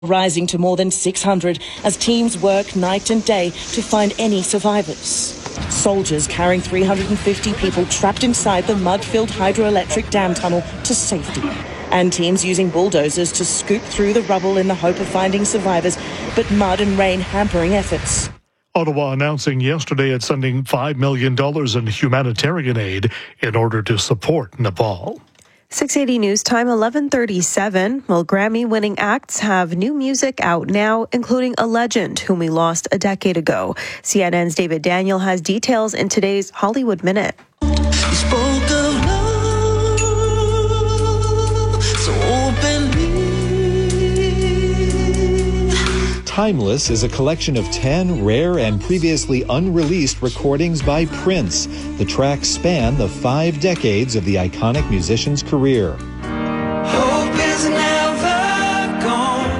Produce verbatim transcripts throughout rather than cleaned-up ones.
rising to more than six hundred as teams work night and day to find any survivors. Soldiers carrying three hundred fifty people trapped inside the mud-filled hydroelectric dam tunnel to safety. And teams using bulldozers to scoop through the rubble in the hope of finding survivors, but mud and rain hampering efforts. Ottawa announcing yesterday it's sending five million dollars in humanitarian aid in order to support Nepal. six eighty News Time, eleven thirty-seven. Well, Grammy-winning acts have new music out now, including a legend whom we lost a decade ago. C N N's David Daniel has details in today's Hollywood Minute. You spoke of love so openly. Timeless is a collection of ten rare and previously unreleased recordings by Prince. The tracks span the five decades of the iconic musician's career. Hope is never gone,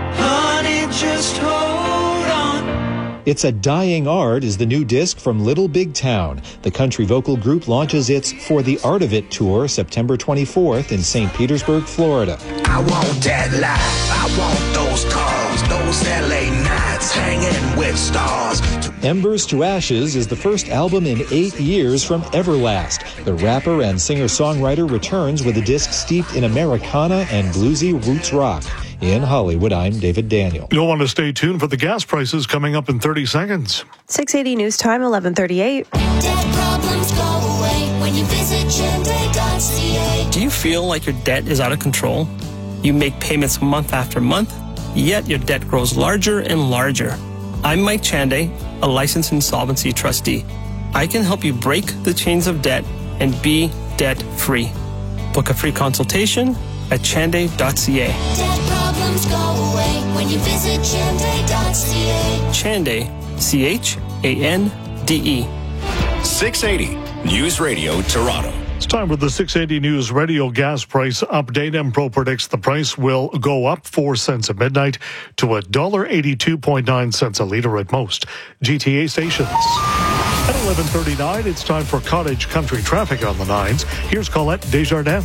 honey, just hold on. It's a Dying Art is the new disc from Little Big Town. The country vocal group launches its For the Art of It tour September twenty-fourth in Saint Petersburg, Florida. I want that life, I want those cars, those L A nights hanging with stars. Embers to Ashes is the first album in eight years from Everlast. The rapper and singer-songwriter returns with a disc steeped in Americana and bluesy roots rock. In Hollywood, I'm David Daniel. You'll want to stay tuned for the gas prices coming up in thirty seconds. six eighty News Time, eleven thirty-eight. Debt problems go away when you visit Chende dot c a. Do you feel like your debt is out of control? You make payments month after month, yet your debt grows larger and larger. I'm Mike Chande, a licensed insolvency trustee. I can help you break the chains of debt and be debt-free. Book a free consultation at chande dot c a. Debt problems go away when you visit Chende dot c a. Chande, C H A N D E. six eighty News Radio Toronto. It's time for the six eighty News Radio gas price update. Empro predicts the price will go up four cents at midnight to one dollar eighty-two point nine cents a litre at most G T A stations. At eleven thirty-nine, it's time for Cottage Country traffic on the nines. Here's Colette Desjardins.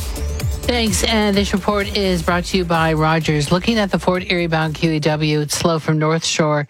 Thanks. And this report is brought to you by Rogers. Looking at the Fort Erie bound Q E W, it's slow from North Shore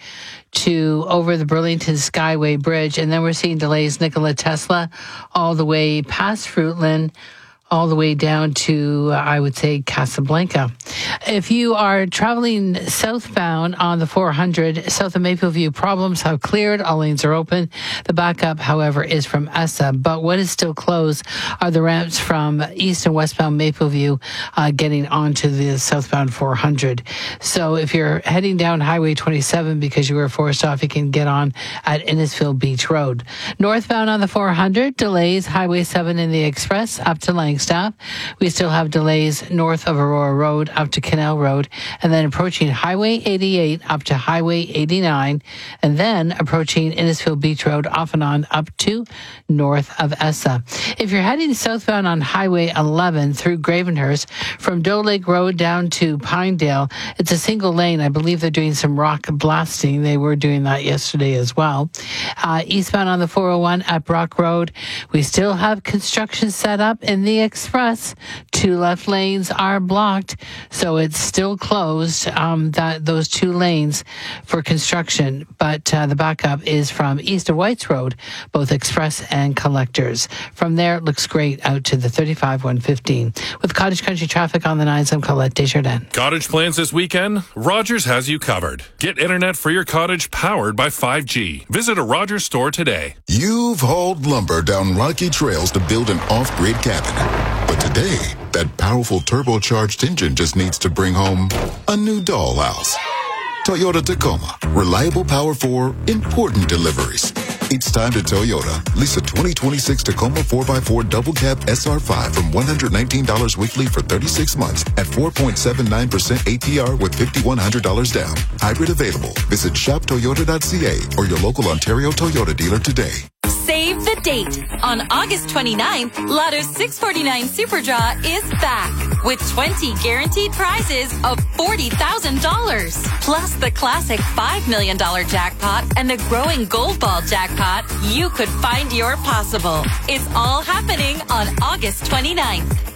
to over the Burlington Skyway Bridge. And then we're seeing delays Nikola Tesla all the way past Fruitland, all the way down to, uh, I would say, Casablanca. If you are traveling southbound on the four hundred, south of Mapleview, problems have cleared. All lanes are open. The backup, however, is from E S S A. But what is still closed are the ramps from east and westbound Mapleview uh, getting onto the southbound four hundred. So if you're heading down Highway twenty-seven because you were forced off, you can get on at Innisfil Beach Road. Northbound on the four hundred, delays Highway seven in the Express up to Langstaff. We still have delays north of Aurora Road up to Canal Road, and then approaching Highway eighty-eight up to Highway eighty-nine, and then approaching Innisfil Beach Road off and on up to north of E S S A. If you're heading southbound on Highway eleven through Gravenhurst from Doe Lake Road down to Pinedale, it's a single lane. I believe they're doing some rock blasting. They were doing that yesterday as well. Uh, eastbound on the four oh one at Brock Road, we still have construction set up in the Express. Two left lanes are blocked, so it's still closed, um, that those two lanes for construction. But uh, the backup is from east of Whites Road, both Express and Collectors. From there, it looks great out to the thirty-five one fifteen. With Cottage Country traffic on the nines, I'm Colette Desjardins. Cottage plans this weekend? Rogers has you covered. Get internet for your cottage powered by five G. Visit a Rogers store today. You've hauled lumber down rocky trails to build an off-grid cabin. But today, that powerful turbocharged engine just needs to bring home a new dollhouse. Toyota Tacoma. Reliable power for important deliveries. It's time to Toyota. Lease a twenty twenty-six Tacoma four by four double cab S R five from one hundred nineteen dollars weekly for thirty-six months at four point seven nine percent A P R with five thousand one hundred dollars down. Hybrid available. Visit shop toyota dot c a or your local Ontario Toyota dealer today. Save the date. On August twenty-ninth, Lotto's six forty-nine Super Draw is back with twenty guaranteed prizes of forty thousand dollars. Plus the classic five million dollars jackpot and the growing Gold Ball jackpot. You could find your possible. It's all happening on August twenty-ninth.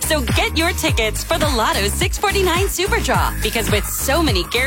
So get your tickets for the Lotto six forty-nine Super Draw, because with so many guaranteed